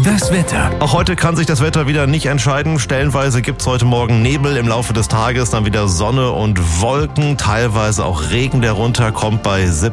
Das Wetter. Auch heute kann sich das Wetter wieder nicht entscheiden. Stellenweise gibt's heute Morgen Nebel, im Laufe des Tages dann wieder Sonne und Wolken, teilweise auch Regen, der runterkommt bei